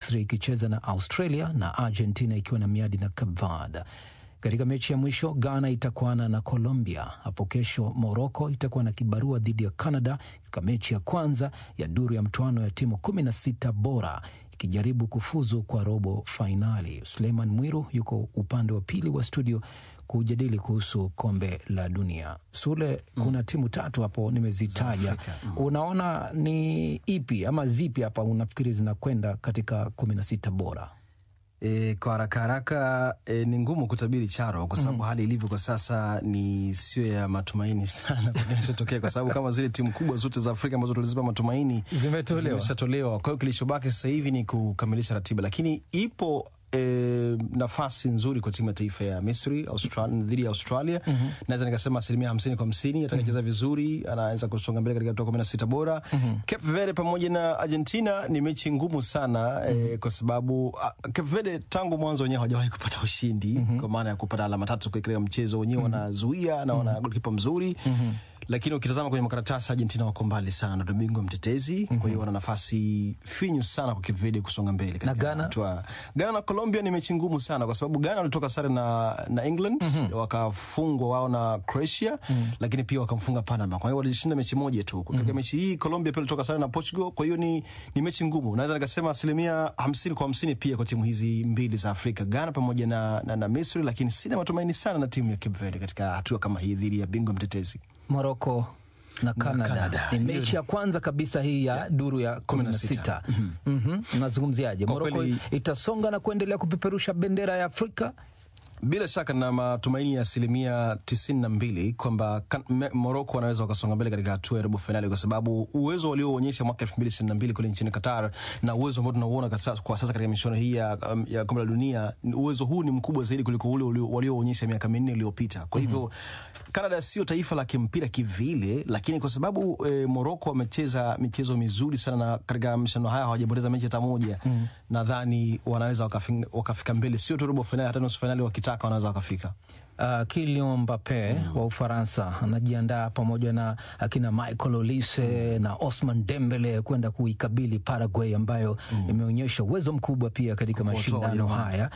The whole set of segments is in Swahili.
Misri ikicheza na Australia na Argentina ikiwa na miadi na Cape Verde. Katika mechi ya mwisho, Ghana itakuana na Colombia. Hapo kesho Morocco itakuwa na kibarua dhidi ya Canada katika mechi ya kwanza ya duru ya mtoano ya timu 16 bora ikijaribu kufuzu kwa robo finali. Suleiman Mwiru yuko upande wa pili wa studio kujadili kuhusu kombe la dunia. Sule, kuna timu 3 hapo nimezitaja. Unaona ni ipi ama zipi hapa unafikiri zinakwenda katika 16 bora? Kwa haraka ni ngumu kutabiri, Charo, kwa sababu hali ilivyo kwa sasa ni sio ya matumaini sana kinachotokea, kwa sababu kama zile timu kubwa zote za Afrika ambazo tulizipa matumaini zimeshatolewa. Kwa hiyo kilichobaki sasa hivi ni kukamilisha ratiba, lakini ipo nafasi nzuri kwa timu ya taifa ya Misri dhidi ya Australia. Naweza nikasema 50-50 atakayecheza vizuri anaweza kusonga mbele katika hatua 16 bora. Cape Verde pamoja na Argentina ni mechi ngumu sana kwa sababu Cape Verde tangu mwanzo wenyewe hawajawahi kupata ushindi, kwa maana ya kupata alama 3 katika mchezo wenyewe. Wanazuia na wana goalkeeper mzuri. Lakini ukitazama kwenye makaratasi Argentina wako mbali sana, ndio bingwa mtetezi. Kwa hiyo wana nafasi finyu sana kwa Cape Verde kusonga mbele. Na Ghana na Colombia ni mechi ngumu sana, kwa sababu Ghana walitoka sare na England, wakafungwa wao na Croatia, lakini pia wakamfunga Panama. Kwa hiyo walishinda mechi moja tu. Katika mechi hii Colombia pia walitoka sare na Portugal. Kwa hiyo ni mechi ngumu. Naweza nikasema 50-50 pia kwa timu hizi mbili za Afrika, Ghana pamoja na Misri, lakini sina matumaini sana na timu ya Cape Verde katika hatua kama hii dhidi ya bingwa mtetezi. Morocco na Canada. Ni mechi ya kwanza kabisa hii ya duru ya 16. Unazungumziaje? Morocco itasonga na kuendelea kupeperusha bendera ya Afrika? Bila shaka na matumaini ya 92% kwamba Morocco wanaweza wakasonga mbele katika hatua ya robo finali, kwa sababu uwezo walioonyesha mwaka 2022 kule nchini Qatar na uwezo ambao tunauona kwa sasa katika michuano hii ya kombe la dunia, uwezo huu ni mkubwa zaidi kuliko ule walioonyesha miaka 4 iliyopita. Kwa hivyo Canada sio taifa la kimpira kivile, lakini kwa sababu Morocco wamecheza michezo mizuri sana na katika mashindano haya hawajapoteza mechi hata moja, nadhani wanaweza wakafika mbele, sio tu robo finali, hata nusu finali wakitaka wanaweza wakafika. Kylian Mbappe wa Ufaransa anajiandaa pamoja na akina Michael Olise na Ousmane Dembele kwenda kuikabili Paraguay ambayo imeonyesha uwezo mkubwa pia katika mashindano haya.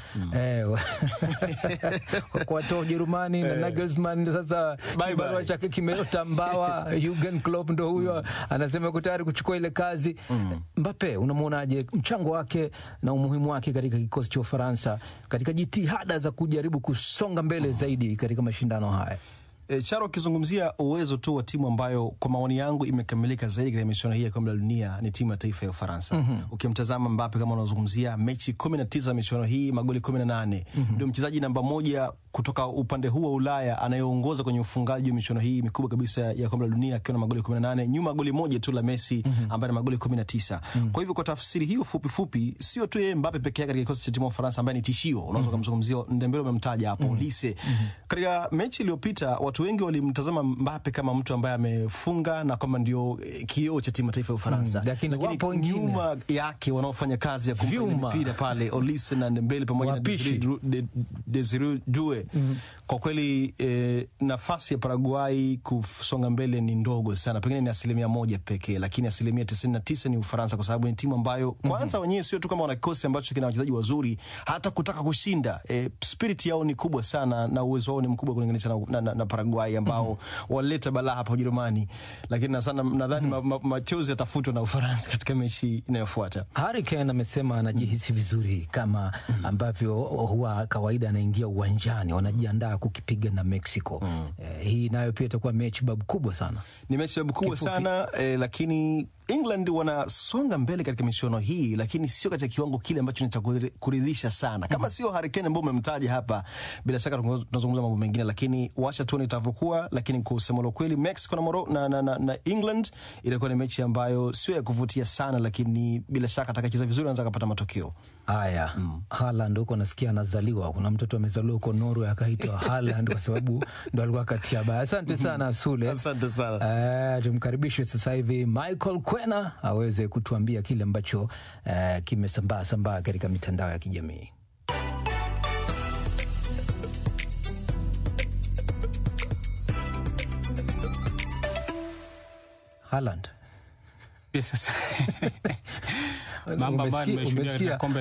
Kwa toa Ujerumani na Nagelsmann sasa kibarua chake kimeota mbawa. Jurgen Klopp ndo huyo anasema yuko tayari kuchukua ile kazi. Mbappe, unamuonaje mchango wake na umuhimu wake katika kikosi cha Ufaransa katika jitihada za kujaribu kusonga mbele zaidi katika mashindano haya? Charo, kizungumzia uwezo tu wa timu ambayo kwa maoni yangu imekamilika zaidi katika michuano hii ya kombe la dunia ni timu ya taifa ya Ufaransa. Ukimtazama Mbappe, kama unazungumzia mechi 19 michuano hii, magoli 18, ndio mchezaji namba 1 kutoka upande huu wa Ulaya anayeongoza kwenye ufungaji wa michuano hii mikubwa kabisa ya kombe la dunia akiwa na magoli 18, nyuma goli moja tu la Messi ambaye ana magoli 19. Kwa hivyo kwa tafsiri hiyo fupi, sio tu yeye Mbappe pekee yake katika kikosi cha timu ya Ufaransa ambaye ni tishio. Unaweza kumzungumzia Dembele, umemtaja hapo, Olise. Katika mechi iliyopita watu wengi walimtazama Mbappe kama mtu ambaye amefunga na kama ndio kioo cha timu ya taifa ya Ufaransa. Lakini nyuma yake wanaofanya kazi ya kumpa mpira pale Olise na Dembele pamoja na Desiree Due. Kwa kweli nafasi ya Paraguay kusonga mbele ni ndogo sana, pengine ni 1% pekee, lakini 99% ni Ufaransa, kwa sababu ni timu ambayo kwanza wenyewe sio tu kama wana kikosi ambacho kina wachezaji wazuri, hata kutaka kushinda spirit yao ni kubwa sana na uwezo wao ni mkubwa kulinganisha na Paraguay ambao walileta balaa hapa Ujerumani, lakini sana nadhani machozi yatafutwa na Ufaransa katika mechi inayofuata. Harry Kane amesema anajihisi vizuri kama ambavyo huwa kawaida anaingia uwanjani, wanajiandaa kukipiga na Mexico. Hii nayo pia itakuwa mechi babu kubwa sana. Ni mechi babu kubwa sana, lakini England wanasonga mbele katika michuano hii, lakini sio katika kiwango kile ambacho ni cha kuridhisha sana. Kama sio Harry Kane ambaye umemtaja hapa, bila shaka tunazungumza mambo mengine, lakini wacha tuone itavyokuwa. Lakini kwa kusema kweli, Mexico na Morocco na England ilikuwa ni mechi ambayo sio ya kuvutia sana, lakini bila shaka atakayecheza vizuri anaweza kupata matokeo. Haya, Haaland huko nasikia anazaliwa. Kuna mtoto amezaliwa huko Norway akaitwa Haaland kwa sababu ndo alikuwa katia baya. Asante sana Sule. Asante sana. Tumkaribishe sasa hivi Michael Kwena aweze kutuambia kile ambacho kimesambaa katika mitandao ya kijamii. Haaland. Yes, mambo ambayo nimeshuhudia katika kombe